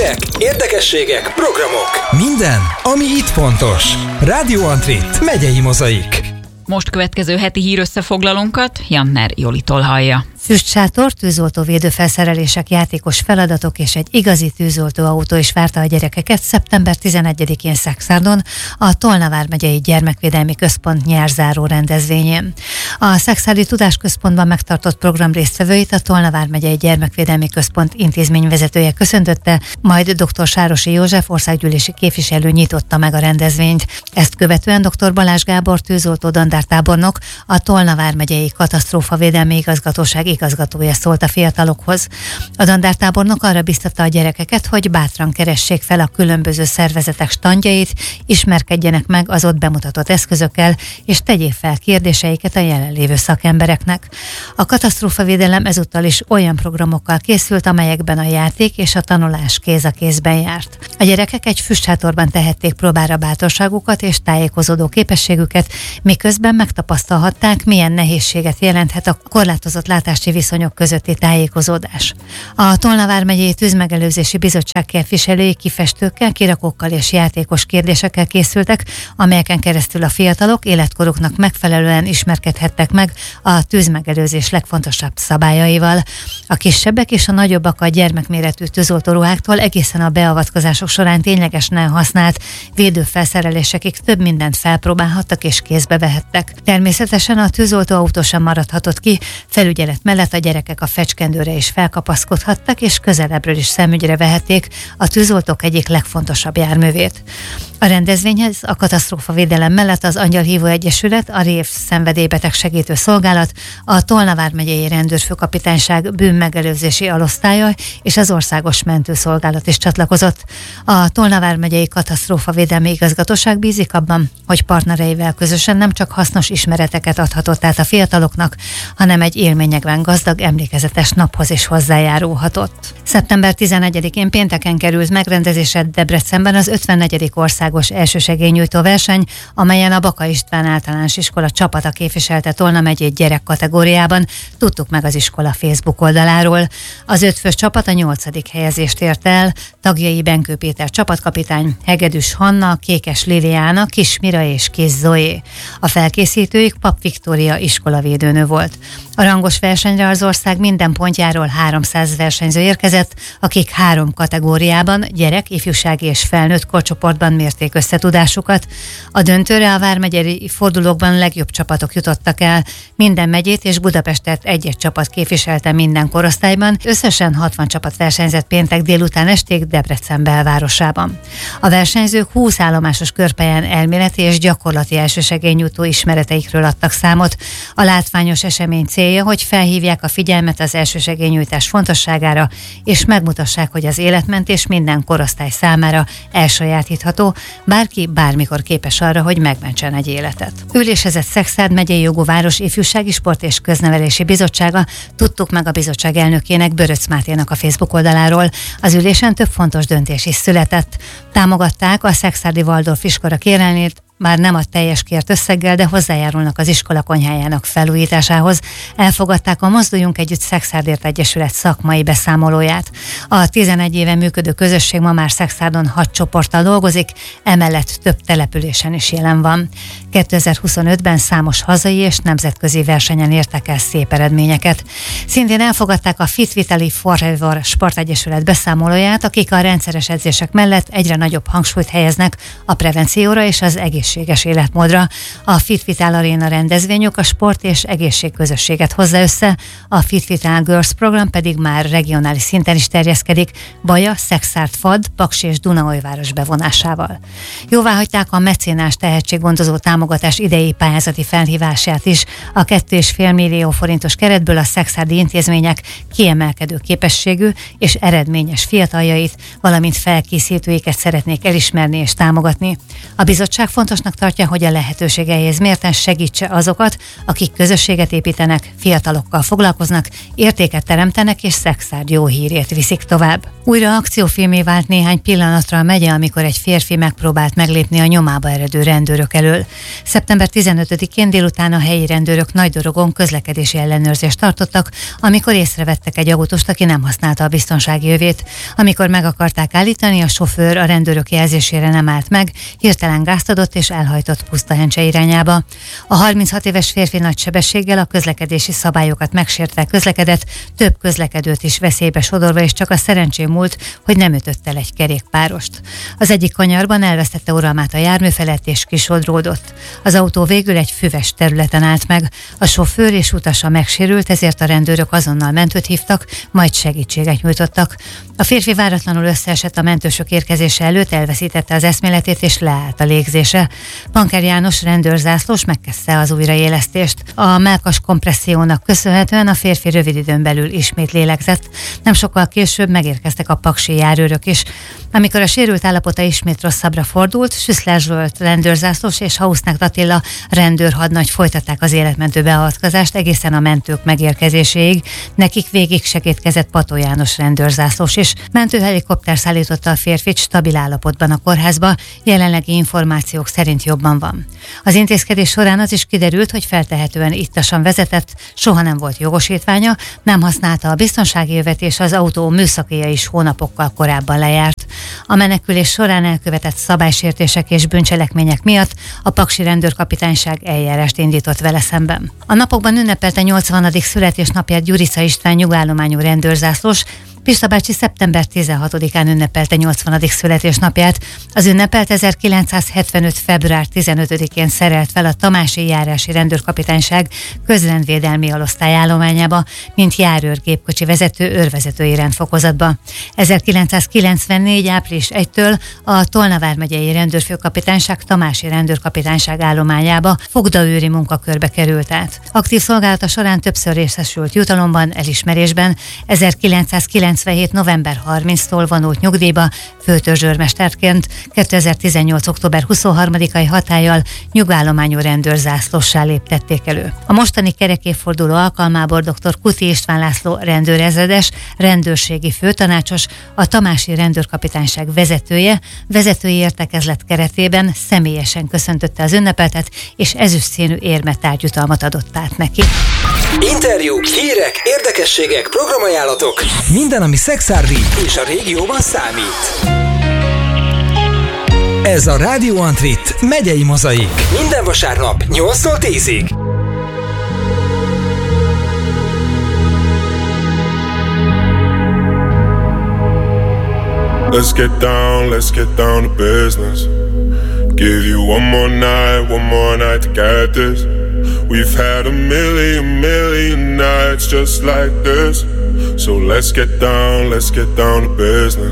Hírek, érdekességek, programok. Minden, ami itt fontos. Rádió Antrit, megyei mozaik. Most következő heti hírösszefoglalónkat Janner Jolitól hallja. Füstsátor, tűzoltó védőfelszerelések, játékos feladatok és egy igazi tűzoltóautó is várta a gyerekeket szeptember 11-én Szekszádon, a Tolna vármegyei Gyermekvédelmi Központ nyárzáró rendezvényén. A Szexádi Tudásközpontban megtartott program résztvevőit a Tolna vármegyei Gyermekvédelmi Központ intézményvezetője köszöntötte, majd dr. Sárosi József országgyűlési képviselő nyitotta meg a rendezvényt. Ezt követően dr. Balázs Gábor tűzoltó dandártábornok, a Tolna vármegyei Katasztrófavédelmi Igazgatóság igazgatója szólt a fiatalokhoz. A dandártábornok arra biztatta a gyerekeket, hogy bátran keressék fel a különböző szervezetek standjait, ismerkedjenek meg az ott bemutatott eszközökkel, és tegyék fel kérdéseiket a jelenlévő szakembereknek. A katasztrófavédelem ezúttal is olyan programokkal készült, amelyekben a játék és a tanulás kéz a kézben járt. A gyerekek egy füstsátorban tehették próbára bátorságukat és tájékozódó képességüket, miközben megtapasztalhatták, milyen nehézséget jelenthet a korlátozott látási viszonyok közötti tájékozódás. A Tolna vármegyei Tűzmegelőzési Bizottság képviselői kifestőkkel, kirakókkal és játékos kérdésekkel készültek, amelyeken keresztül a fiatalok életkoruknak megfelelően ismerkedhettek meg a tűzmegelőzés legfontosabb szabályaival. A kisebbek és a nagyobbak a gyermekméretű tűzoltóruháktól egészen a beavatkozások során ténylegesen használt védőfelszerelésekig több mindent felpróbálhattak és kézbe vehettek. Természetesen a tűzoltóautó sem maradhatott ki, felügyelet mellett a gyerekek a fecskendőre is felkapaszkodhattak, és közelebbről is szemügyre vehették a tűzoltók egyik legfontosabb járművét. A rendezvényhez a katasztrófavédelem mellett az Angyalhívó Egyesület, a Rév Szenvedélybeteg Segítő Szolgálat, a Tolna vármegyei Rendőrfőkapitányság bűnmegelőzési alosztálya és az Országos Mentőszolgálat is csatlakozott. A Tolna vármegyei Katasztrófavédelmi Igazgatóság bízik abban, hogy partnereivel közösen nem csak hasznos ismereteket adhatott át a fiataloknak, hanem egy élményekben gazdag emlékezetes naphoz is hozzájárulhatott. Szeptember 11-én pénteken került megrendezésre Debrecenben az 54. országos elsősegélynyújtó verseny, amelyen a Baka István Általános Iskola csapata képviselte Tolna megyét gyerek kategóriában, tudtuk meg az iskola Facebook oldaláról. Az 5 fős csapat a 8. helyezést ért el, tagjai Benkő Péter csapatkapitány, Hegedűs Hanna, Kékes Liliana, Kis Mira és Kis Zoé. A felkészítőik Pap Viktória iskolavédőnő volt. A rangos versenyre az ország minden pontjáról 300 versenyző érkezett, akik 3 kategóriában, gyerek, ifjúsági és felnőtt korcsoportban mérték összetudásukat. A döntőre a vármegyei fordulókban legjobb csapatok jutottak el. Minden megyét és Budapestet egy-egy csapat képviselte minden korosztályban. Összesen 60 csapat versenyzett péntek délután estig Debrecen belvárosában. A versenyzők 20 állomásos körpályán elméleti és gyakorlati elsősegélynyújtó ismereteikről adtak számot. A látványos esemény célja, hogy felhívják a figyelmet az elsősegélynyújtás fontosságára, és megmutassák, hogy az életmentés minden korosztály számára elsajátítható, bárki bármikor képes arra, hogy megmentsen egy életet. Ülésezett Szexárd megyei jogú város ifjúsági sport és köznevelési bizottsága, tudtuk meg a bizottság elnökének, Böröc Máténak a Facebook oldaláról. Az ülésen több fontos döntés is született. Támogatták a Szexárdi Waldorf iskola kérelmét, már nem a teljes kért összeggel, de hozzájárulnak az iskola konyhájának felújításához. Elfogadták a Mozduljunk Együtt Szexárdért Egyesület szakmai beszámolóját. A 11 éve működő közösség ma már Szexárdon 6 csoporttal dolgozik, emellett több településen is jelen van. 2025-ben számos hazai és nemzetközi versenyen értek el szép eredményeket. Szintén elfogadták a Fit Vitaly Forever Sportegyesület beszámolóját, akik a rendszeres edzések mellett egyre nagyobb hangsúlyt helyeznek a prevencióra és az egészséges életmódra. A Fit Vital Arena rendezvényük a sport és egészségközösséget hozza össze, a Fit Vital Girls program pedig már regionális szinten is terjeszkedik, Baja, Szexárd, Fad, Paks és Dunaújváros bevonásával. Jóváhagyták a mecénás tehetséggondozó támogatás idei pályázati felhívását is. A 2,5 millió forintos keretből a szexárdi intézmények kiemelkedő képességű és eredményes fiataljait, valamint felkészítőiket szeretnék elismerni és támogatni. A bizottság fontos fontosnak tartja, hogy a lehetőségeihez mérten segítse azokat, akik közösséget építenek, fiatalokkal foglalkoznak, értéket teremtenek és Szekszárd jó hírét viszik tovább. Újra akciófilmé vált néhány pillanatra a megye, amikor egy férfi megpróbált meglépni a nyomába eredő rendőrök elől. Szeptember 15-én délután a helyi rendőrök Nagydorogon közlekedési ellenőrzést tartottak, amikor észrevettek egy autóst, aki nem használta a biztonsági övét. Amikor meg akarták állítani, a sofőr a rendőrök jelzésére nem állt meg, hirtelen gázt adott és elhajtott Pusztahencse irányába. A 36 éves férfi nagy sebességgel a közlekedési szabályokat megsértve közlekedett, több közlekedőt is veszélybe sodorva, és csak a szerencsém múlt, hogy nem ütött el egy kerékpárost. Az egyik kanyarban elvesztette uralmát a jármű felett és kisodródott. Az autó végül egy füves területen állt meg. A sofőr és utasa megsérült, ezért a rendőrök azonnal mentőt hívtak, majd segítséget nyújtottak. A férfi váratlanul összeesett a mentősök érkezése előtt, elveszítette az eszméletét és leállt a légzése. Panker János rendőrzászlós megkezdte az újraélesztést. A mellkas kompressziónak köszönhetően a férfi rövid időn belül ismét lélegzett. Nem sokkal később megérkeztek a paksi járőrök is. Amikor a sérült állapota ismét rosszabbra fordult, Süszler Zsolt rendőrzászlós és Hausznák Attila rendőrhadnagy folytatták az életmentő beavatkozást egészen a mentők megérkezéséig. Nekik végig segítkezett Pató János rendőrzászlós is. Mentőhelikopter szállította a férfit stabil állapotban a kórházba, jelenlegi információk szerint jobban van. Az intézkedés során az is kiderült, hogy feltehetően ittasan vezetett, soha nem volt jogosítványa, nem használta a biztonsági övet, és az autó műszakija is hónapokkal korábban lejárt. A menekülés során elkövetett szabálysértések és bűncselekmények miatt a paksi rendőrkapitányság eljárást indított vele szemben. A napokban ünnepelte 80. születésnapját Gyurica István nyugállományú rendőrzászlós. Pista bácsi szeptember 16-án ünnepelte 80. születésnapját. Az ünnepelt 1975. február 15-én szerelt fel a Tamási járási rendőrkapitányság közrendvédelmi alosztály állományába, mint járőr gépkocsi vezető őrvezetői rendfokozatba. 1994. április 1-től a Tolna vármegyei rendőrfőkapitányság Tamási rendőrkapitányság állományába fogdaőri munkakörbe került át. Aktív szolgálata során többször részesült jutalomban, elismerésben. 1997. november 30-tól vonult nyugdíjba főtörzsőrmesterként, 2018. október 23-ai hatállyal nyugállományú rendőrzászlóssá léptették elő. A mostani kerekévforduló alkalmából dr. Kuti István László rendőrezredes, rendőrségi főtanácsos, a Tamási rendőrkapitányság vezetője, vezetői értekezlet keretében személyesen köszöntötte az ünnepeltet, és ezüstszínű érmetárgyutalmat adott át neki. Interjúk, hírek, érdekességek, programajánlatok. Minden, ami Szekszárdi És a régióban számít. Ez a Rádió Antrit megyei mozaik. Minden vasárnap 8-tól 10-ig. Let's get down to business. Give you one more night to get this. We've had a million nights just like this. So let's get down to business.